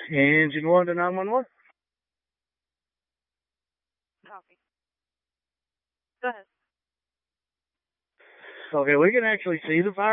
Engine 1 to 911. Copy. Go ahead. Okay, we can actually see the fire